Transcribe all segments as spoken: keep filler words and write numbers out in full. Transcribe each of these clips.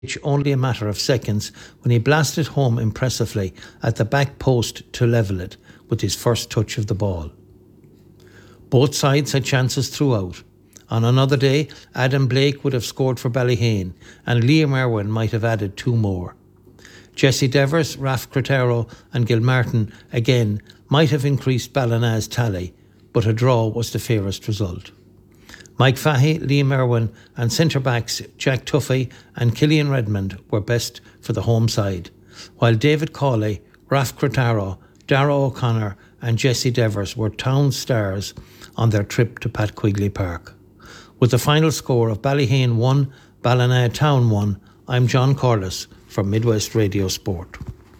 only a matter of seconds when he blasted home impressively at the back post to level it with his first touch of the ball. Both sides had chances throughout. On another day, Adam Blake would have scored for Ballyhane and Liam Irwin might have added two more. Jesse Devers, Raf Cretaro and Gilmartin again might have increased Ballina's tally, but a draw was the fairest result. Mike Fahey, Liam Irwin and centre-backs Jack Tuffy and Killian Redmond were best for the home side, while David Cawley, Raf Cretaro, Darragh O'Connor and Jesse Devers were town stars on their trip to Pat Quigley Park. With the final score of Ballyhane one, Ballina Town one, I'm John Corliss from Midwest Radio Sport.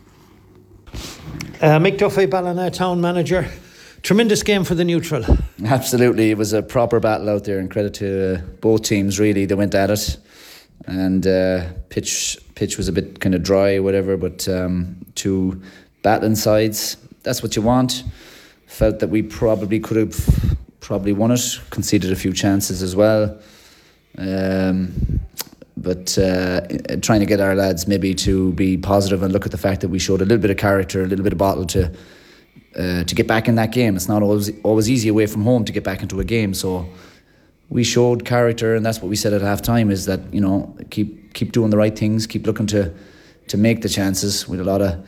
Uh, Mick Duffy, Ballina Town manager. Tremendous game for the neutral. Absolutely, it was a proper battle out there, and credit to uh, both teams. Really, they went at it, and uh, pitch pitch was a bit kind of dry, whatever. But um, two battling sides, that's what you want. Felt that we probably could have probably won it. Conceded a few chances as well, um, but uh, trying to get our lads maybe to be positive and look at the fact that we showed a little bit of character, a little bit of bottle to. Uh, to get back in that game. It's not always always easy away from home to get back into a game, so we showed character, and that's what we said at half time, is that, you know, keep keep doing the right things, keep looking to to make the chances. With a lot of,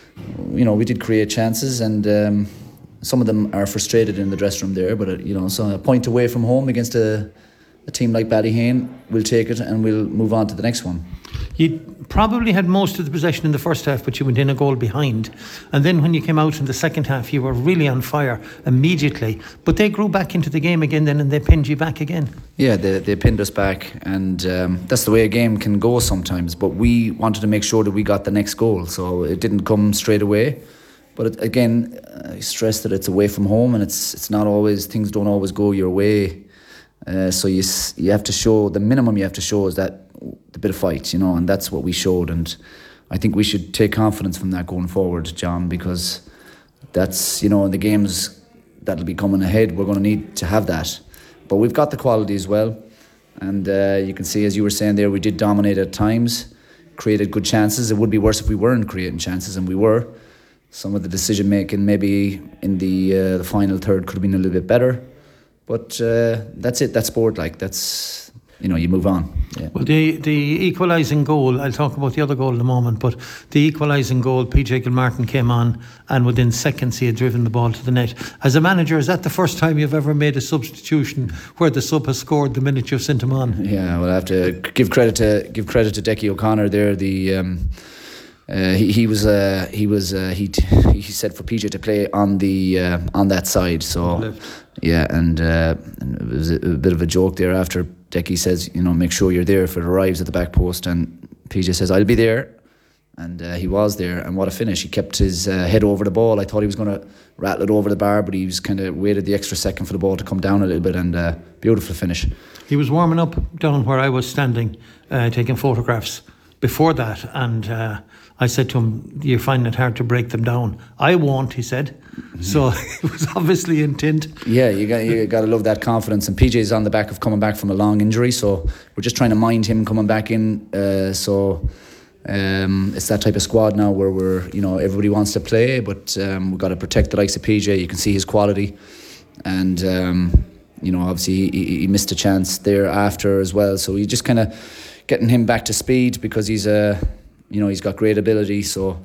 you know, we did create chances, and um, some of them are frustrated in the dressing room there, but uh, you know, so a point away from home against a, a team like Ballyhane, we'll take it and we'll move on to the next one. You probably had most of the possession in the first half, but you went in a goal behind. And then when you came out in the second half, you were really on fire immediately. But they grew back into the game again then, and they pinned you back again. Yeah, they, they pinned us back, and um, that's the way a game can go sometimes. But we wanted to make sure that we got the next goal, so it didn't come straight away. But it, again, I stress that it's away from home, and it's it's not always, things don't always go your way. Uh, so you you have to show, the minimum you have to show is that the bit of fight, you know, and that's what we showed. And I think we should take confidence from that going forward, John, because that's, you know, in the games that'll be coming ahead, we're going to need to have that. But we've got the quality as well, and uh, you can see, as you were saying there, we did dominate at times, created good chances. It would be worse if we weren't creating chances, and we were. Some of the decision making maybe in the uh, the final third could have been a little bit better. But uh, that's it, that's sport, like, that's, you know, you move on. Yeah. Well, the, the equalising goal, I'll talk about the other goal in a moment, but the equalising goal, P J Gilmartin came on and within seconds he had driven the ball to the net. As a manager, is that the first time you've ever made a substitution where the sub has scored the minute you've sent him on? Yeah, well, I have to give credit to give credit to Decky O'Connor there. The um, uh, he he was uh, he was uh, he he said for P J to play on the uh, on that side. So Left. yeah, and, uh, and it was a, a bit of a joke there after. Decky says, you know, make sure you're there if it arrives at the back post, and P J says, I'll be there, and uh, he was there, and what a finish. He kept his uh, head over the ball. I thought he was going to rattle it over the bar, but he was kind of waited the extra second for the ball to come down a little bit, and uh, beautiful finish. He was warming up down where I was standing, uh, taking photographs before that, and uh, I said to him, you're finding it hard to break them down. I won't, he said. Mm-hmm. So it was obviously intent. Yeah, you got you got to love that confidence. And P J's on the back of coming back from a long injury, so we're just trying to mind him coming back in. Uh, so um, it's that type of squad now where we're, you know, everybody wants to play, but um, we've got to protect the likes of P J. You can see his quality, and um, you know, obviously he, he missed a chance there after as well. So you just kind of getting him back to speed, because he's a, you know, he's got great ability. So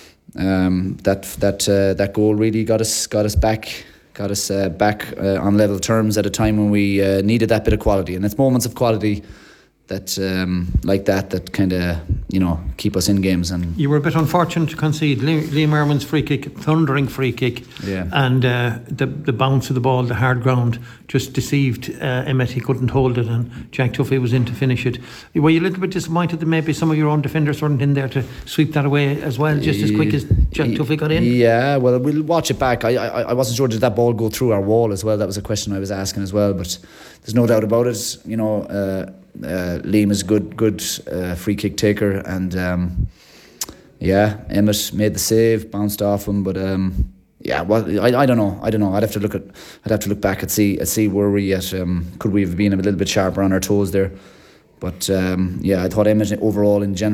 um, that that uh, that goal really got us got us back got us uh, back uh, on level terms at a time when we uh, needed that bit of quality. And it's moments of quality that um, like that that kind of, you know, keep us in games. And you were a bit unfortunate to concede. Liam Irwin's free kick, thundering free kick, yeah. and uh, the the bounce of the ball, the hard ground, just deceived uh, Emmett. He couldn't hold it, and Jack Tuffy was in to finish it. Were you a little bit disappointed that maybe some of your own defenders weren't in there to sweep that away as well, just as quick as Jack Tuffy got in? Yeah, well, we'll watch it back. I, I I wasn't sure, did that ball go through our wall as well? That was a question I was asking as well, but there's no doubt about it. You know, uh, Uh, Liam is a good, good uh, free kick taker, and um, yeah, Emmett made the save, bounced off him, but um, yeah, well, I, I don't know, I don't know. I'd have to look at, I'd have to look back and see, and see where we at. Um, could we have been a little bit sharper on our toes there? But um, yeah, I thought Emmett overall in general